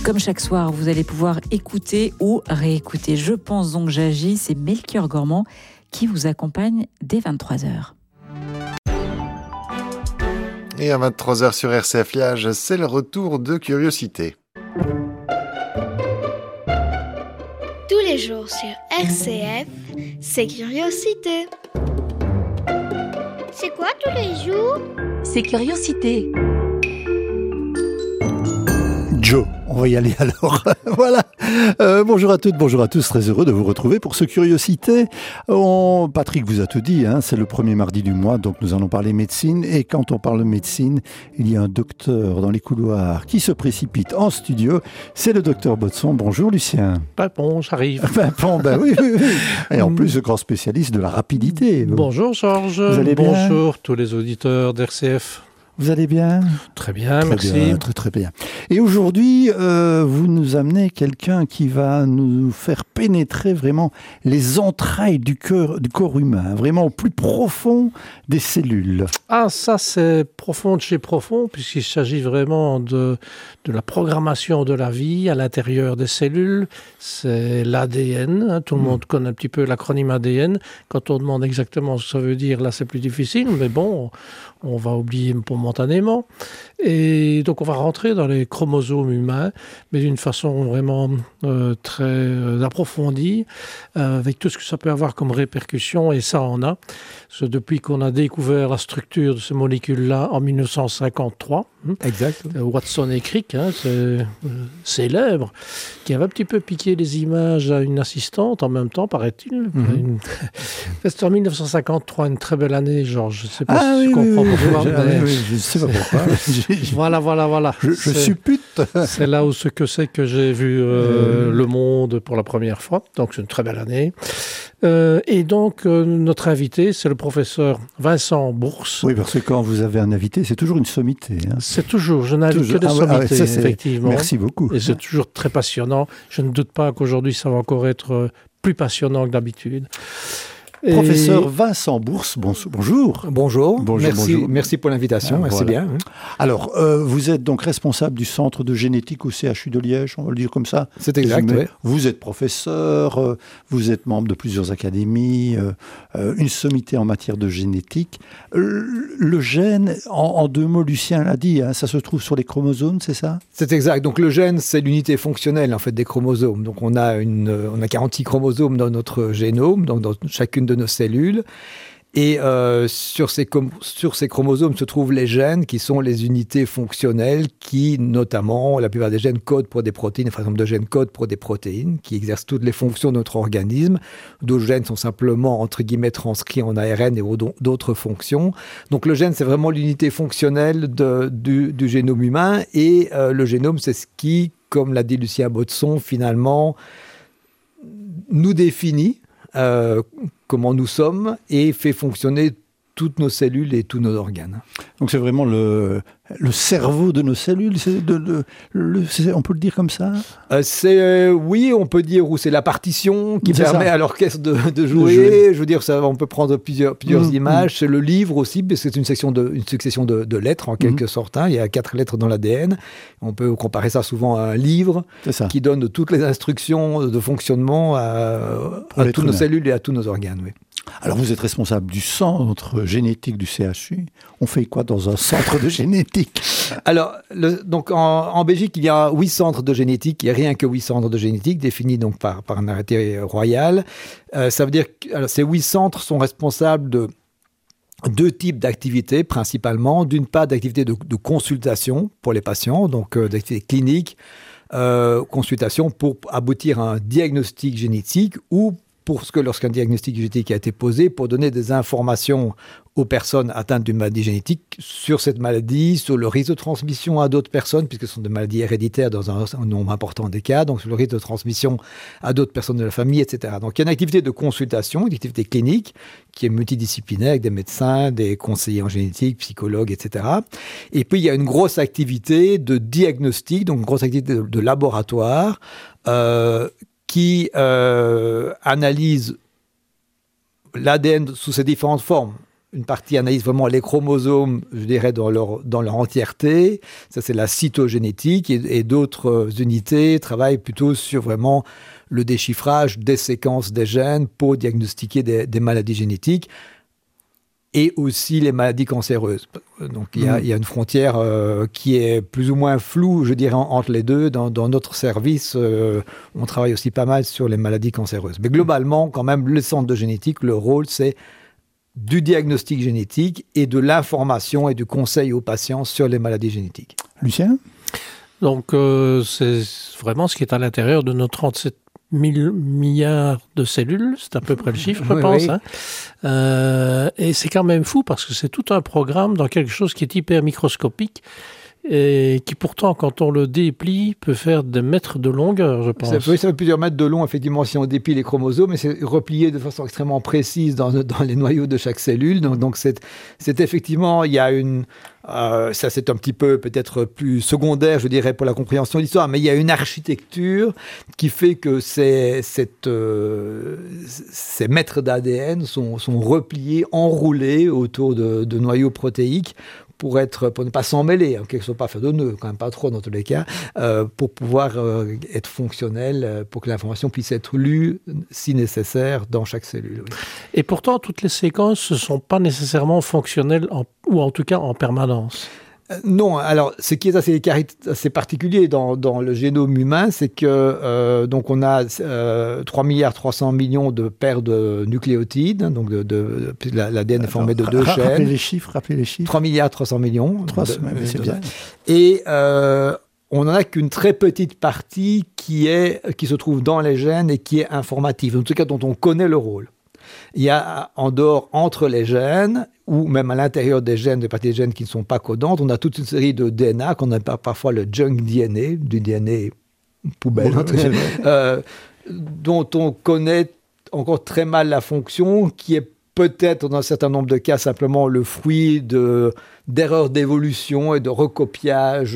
Comme chaque soir, vous allez pouvoir écouter ou réécouter Je pense donc j'agis. C'est Melchior Gormand qui vous accompagne dès 23h. Et à 23h sur RCF Liège, c'est le retour de Curiosité. Tous les jours sur RCF, c'est Curiosité. C'est quoi tous les jours? C'est Curiosité. Joe, on va y aller alors. Voilà. Bonjour à toutes, bonjour à tous. Très heureux de vous retrouver pour ce Curiosité. Patrick vous a tout dit, c'est le premier mardi du mois, donc nous allons parler médecine. Et quand on parle médecine, il y a un docteur dans les couloirs qui se précipite en studio. C'est le docteur Botson. Bonjour Lucien. Bon, j'arrive. Oui. Et en plus, le grand spécialiste de la rapidité. Bonjour Georges. Vous allez bien? Bonjour tous les auditeurs d'RCF. Vous allez bien? Très bien, merci. Très bien. Et aujourd'hui, vous nous amenez quelqu'un qui va nous faire pénétrer vraiment les entrailles du corps humain, vraiment au plus profond des cellules. Ah, ça c'est profond de chez profond, puisqu'il s'agit vraiment de la programmation de la vie à l'intérieur des cellules. C'est l'ADN, tout le monde connaît un petit peu l'acronyme ADN. Quand on demande exactement ce que ça veut dire, là c'est plus difficile, mais bon, on va oublier momentanément. Et donc on va rentrer dans les chromosomes humains, mais d'une façon vraiment très approfondie, avec tout ce que ça peut avoir comme répercussions, et ça en a. Parce que depuis qu'on a découvert la structure de ces molécules-là en 1953, exact. Watson et Crick, c'est célèbre, qui avait un petit peu piqué les images à une assistante en même temps, paraît-il. C'était en 1953, une très belle année, Georges. Je ne sais pas si tu comprends pourquoi. Je ne sais pas pourquoi. Voilà. Je suppute. C'est là où c'est que j'ai vu Le Monde pour la première fois. Donc, c'est une très belle année. Et donc, notre invité, c'est le professeur Vincent Bourse. Oui, parce que quand vous avez un invité, c'est toujours une sommité. C'est toujours, je n'invite que des sommités, effectivement. Merci beaucoup. Et c'est toujours très passionnant. Je ne doute pas qu'aujourd'hui, ça va encore être plus passionnant que d'habitude. Professeur Vincent Bourse, bonjour. Bonjour. Merci pour l'invitation, merci bien. Alors, vous êtes donc responsable du centre de génétique au CHU de Liège, on va le dire comme ça. C'est exact, oui. Vous êtes professeur, vous êtes membre de plusieurs académies, une sommité en matière de génétique. Le gène, en deux mots, Lucien l'a dit, ça se trouve sur les chromosomes, c'est ça? C'est exact. Donc le gène, c'est l'unité fonctionnelle en fait des chromosomes. Donc on a 46 chromosomes dans notre génome, donc dans chacune de nos cellules. Et sur ces chromosomes se trouvent les gènes qui sont les unités fonctionnelles qui, notamment, la plupart des gènes codent pour des protéines, par exemple, de gènes codent pour des protéines qui exercent toutes les fonctions de notre organisme. D'autres gènes sont simplement, entre guillemets, transcrits en ARN et d'autres fonctions. Donc le gène, c'est vraiment l'unité fonctionnelle du génome humain. Et le génome, c'est ce qui, comme l'a dit Lucien Botson, finalement, nous définit comment nous sommes et fait fonctionner toutes nos cellules et tous nos organes. Donc c'est vraiment le cerveau de nos cellules, on peut le dire comme ça? Oui, on peut dire, ou c'est la partition qui permet à l'orchestre de jouer. Je veux dire, on peut prendre plusieurs images. C'est le livre aussi, parce que c'est une succession de lettres en quelque sorte. Il y a 4 lettres dans l'ADN. On peut comparer ça souvent à un livre qui donne toutes les instructions de fonctionnement à toutes nos cellules et à tous nos organes. Oui. Alors vous êtes responsable du centre génétique du CHU. On fait quoi dans un centre de génétique? Alors, donc en Belgique, il y a 8 centres de génétique. Il n'y a rien que 8 centres de génétique définis donc par un arrêté royal. Ça veut dire que ces 8 centres sont responsables de 2 types d'activités principalement. D'une part, d'activités de consultation pour les patients, donc d'activités cliniques, consultation pour aboutir à un diagnostic génétique ou lorsqu'un diagnostic génétique a été posé, pour donner des informations aux personnes atteintes d'une maladie génétique sur cette maladie, sur le risque de transmission à d'autres personnes, puisque ce sont des maladies héréditaires dans un nombre important des cas, donc sur le risque de transmission à d'autres personnes de la famille, etc. Donc il y a une activité de consultation, une activité clinique, qui est multidisciplinaire, avec des médecins, des conseillers en génétique, psychologues, etc. Et puis il y a une grosse activité de diagnostic, donc une grosse activité de laboratoire, qui analyse l'ADN sous ses différentes formes. une partie analyse vraiment les chromosomes, je dirais, dans leur entièreté. Ça, c'est la cytogénétique. Et d'autres unités travaillent plutôt sur vraiment le déchiffrage des séquences des gènes pour diagnostiquer des maladies génétiques et aussi les maladies cancéreuses. Donc, il y a une frontière qui est plus ou moins floue, je dirais, entre les deux. Dans notre service, on travaille aussi pas mal sur les maladies cancéreuses. Mais globalement, quand même, le centre de génétique, le rôle, c'est du diagnostic génétique et de l'information et du conseil aux patients sur les maladies génétiques. Lucien ? Donc, c'est vraiment ce qui est à l'intérieur de nos 37 000 milliards de cellules, c'est à peu près le chiffre, je pense. Oui. Hein. Et c'est quand même fou parce que c'est tout un programme dans quelque chose qui est hyper microscopique et qui pourtant, quand on le déplie, peut faire des mètres de longueur, je pense. Ça fait plusieurs mètres de long, effectivement, si on déplie les chromosomes, mais c'est replié de façon extrêmement précise dans les noyaux de chaque cellule. Donc c'est effectivement, il y a une... ça, c'est un petit peu peut-être plus secondaire, je dirais, pour la compréhension de l'histoire, mais il y a une architecture qui fait que ces mètres d'ADN sont repliés, enroulés autour de noyaux protéiques pour ne pas s'en mêler, qu'ils ne soient pas faits de nœuds, quand même pas trop dans tous les cas, pour pouvoir être fonctionnel, pour que l'information puisse être lue, si nécessaire, dans chaque cellule. Oui. Et pourtant, toutes les séquences ne sont pas nécessairement fonctionnelles, ou en tout cas en permanence. Non, alors ce qui est assez particulier dans le génome humain, c'est que donc on a 3,3 milliards de paires de nucléotides, donc l'ADN est formé de deux chaînes. Rappelez les chiffres. 3,3 milliards. C'est bien. Et on n'en a qu'une très petite partie qui se trouve dans les gènes et qui est informative, en tout cas dont on connaît le rôle. Il y a en dehors, entre les gènes, ou même à l'intérieur des gènes, des parties des gènes qui ne sont pas codantes, on a toute une série de DNA qu'on appelle parfois le junk DNA, du DNA poubelle, dont on connaît encore très mal la fonction, qui est peut-être dans un certain nombre de cas simplement le fruit d'erreurs d'évolution et de recopiage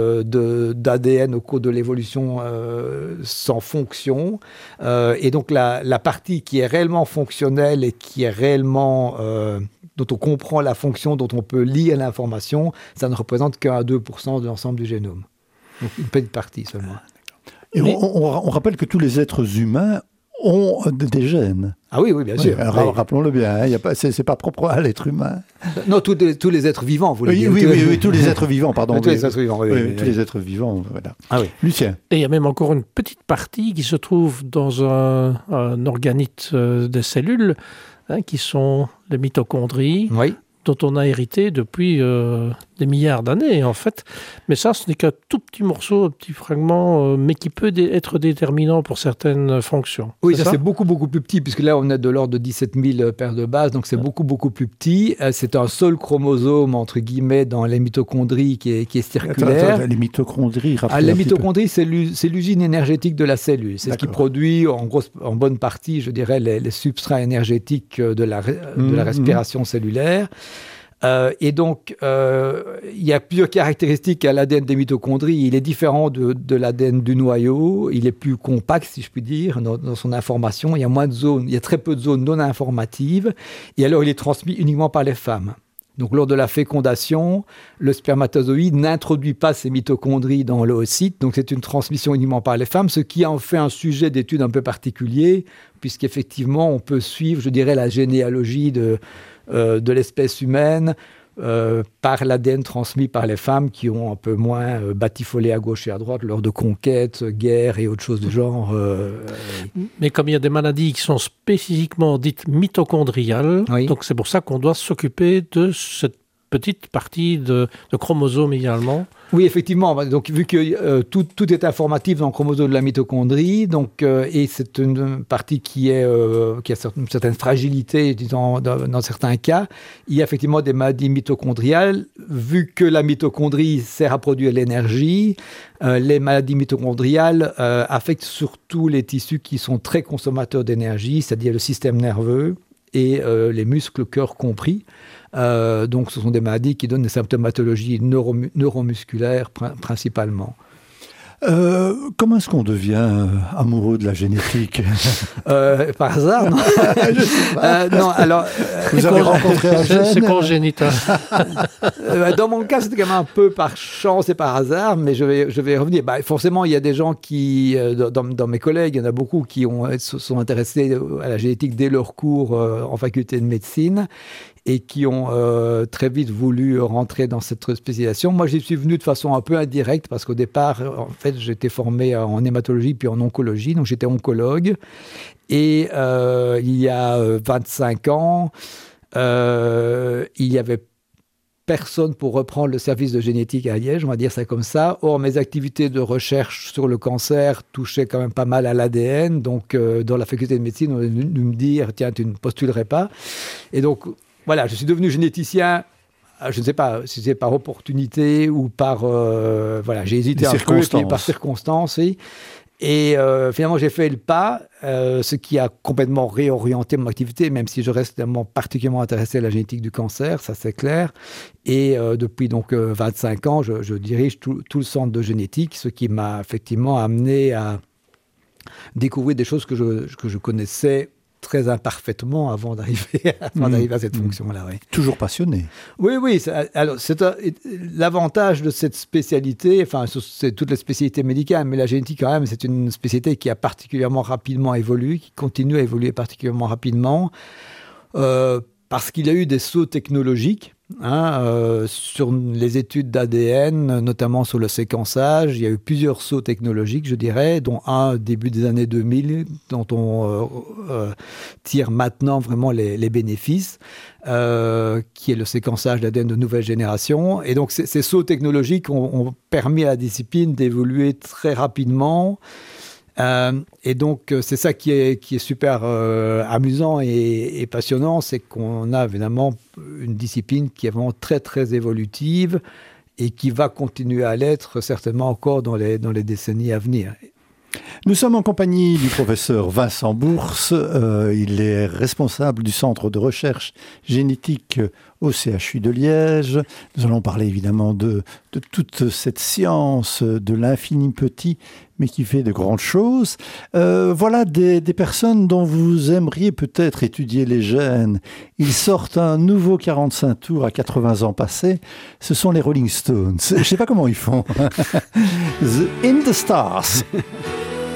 d'ADN au cours de l'évolution sans fonction. Et donc la partie qui est réellement fonctionnelle et qui est réellement... dont on comprend la fonction, dont on peut lire l'information, ça ne représente qu'un à 2% de l'ensemble du génome. Donc une petite partie seulement. Et on rappelle que tous les êtres humains ont des gènes. Ah oui, bien sûr. Oui. Rappelons-le bien, hein, c'est pas propre à l'être humain. Non, tous les êtres vivants, vous voulez dire. Oui, tous les êtres vivants, pardon. Tous les êtres vivants, tous les êtres vivants, voilà. Ah oui. Lucien. Et il y a même encore une petite partie qui se trouve dans un organite des cellules, qui sont les mitochondries, dont on a hérité depuis des milliards d'années, en fait. Mais ça, ce n'est qu'un tout petit morceau, un petit fragment, mais qui peut être déterminant pour certaines fonctions. Oui, ça c'est beaucoup, beaucoup plus petit, puisque là, on est de l'ordre de 17 000 paires de bases, donc c'est beaucoup, beaucoup plus petit. C'est un seul chromosome, entre guillemets, dans les mitochondries qui est circulaire. Attends, les mitochondries, les mitochondries, c'est l'usine énergétique de la cellule. C'est ce qui produit, en bonne partie, je dirais, les substrats énergétiques de la respiration cellulaire. Et donc, il y a plusieurs caractéristiques à l'ADN des mitochondries. Il est différent de l'ADN du noyau. Il est plus compact, si je puis dire, dans son information. Il y a moins de zones, il y a très peu de zones non informatives. Et alors, il est transmis uniquement par les femmes. Donc, lors de la fécondation, le spermatozoïde n'introduit pas ses mitochondries dans l'oocyte. Donc, c'est une transmission uniquement par les femmes, ce qui en fait un sujet d'étude un peu particulier, puisqu'effectivement, on peut suivre, je dirais, la généalogie de l'espèce humaine par l'ADN transmis par les femmes qui ont un peu moins batifolé à gauche et à droite lors de conquêtes, guerres et autres choses du genre. Mais comme il y a des maladies qui sont spécifiquement dites mitochondriales, donc c'est pour ça qu'on doit s'occuper de cette petite partie de chromosomes également. Oui, effectivement. Donc, vu que tout est informatif dans le chromosome de la mitochondrie, donc, et c'est une partie qui a une certaine fragilité, disons, dans certains cas, il y a effectivement des maladies mitochondriales. Vu que la mitochondrie sert à produire l'énergie, les maladies mitochondriales affectent surtout les tissus qui sont très consommateurs d'énergie, c'est-à-dire le système nerveux et les muscles, cœur compris. Donc, ce sont des maladies qui donnent des symptomatologies neuromusculaires principalement. Comment est-ce qu'on devient amoureux de la génétique? Par hasard, non? Je sais pas. Non, alors... Vous avez rencontré un C'est gène? congénital. Dans mon cas, c'était quand même un peu par chance et par hasard, mais je vais revenir. Forcément, il y a des gens qui, dans mes collègues, il y en a beaucoup qui se sont intéressés à la génétique dès leur cours en faculté de médecine et qui ont très vite voulu rentrer dans cette spécialisation. Moi, j'y suis venu de façon un peu indirecte parce qu'au départ, en fait, j'étais formé en hématologie puis en oncologie, donc j'étais oncologue. Et il y a 25 ans, il y avait personne pour reprendre le service de génétique à Liège, on va dire ça comme ça. Or, mes activités de recherche sur le cancer touchaient quand même pas mal à l'ADN. Donc, dans la faculté de médecine, on est venu me dire, tiens, tu ne postulerais pas. Et donc, voilà, je suis devenu généticien. Je ne sais pas si c'est par opportunité ou par... voilà, j'ai hésité un peu, et puis par circonstance, oui. Et finalement, j'ai fait le pas, ce qui a complètement réorienté mon activité, même si je reste particulièrement intéressé à la génétique du cancer, ça c'est clair. Et depuis donc 25 ans, je dirige tout le centre de génétique, ce qui m'a effectivement amené à découvrir des choses que je connaissais très imparfaitement avant d'arriver à cette fonction-là. Oui. Toujours passionné. Oui. Alors, l'avantage de cette spécialité, enfin, c'est toutes les spécialités médicales, mais la génétique, quand même, c'est une spécialité qui a particulièrement rapidement évolué, qui continue à évoluer particulièrement rapidement, parce qu'il y a eu des sauts technologiques. Sur les études d'ADN, notamment sur le séquençage, il y a eu plusieurs sauts technologiques, je dirais, dont un début des années 2000, dont on tire maintenant vraiment les bénéfices, qui est le séquençage d'ADN de nouvelle génération. Et donc ces sauts technologiques ont permis à la discipline d'évoluer très rapidement. Et donc, c'est ça qui est super amusant et passionnant, c'est qu'on a évidemment une discipline qui est vraiment très, très évolutive et qui va continuer à l'être certainement encore dans les décennies à venir. Nous sommes en compagnie du professeur Vincent Bourse. Il est responsable du centre de recherche génétique au CHU de Liège. Nous allons parler évidemment de toute cette science, de l'infini petit, mais qui fait de grandes choses. Voilà des personnes dont vous aimeriez peut-être étudier les gènes. Ils sortent un nouveau 45 tours à 80 ans passés. Ce sont les Rolling Stones. Je ne sais pas comment ils font. In the Stars.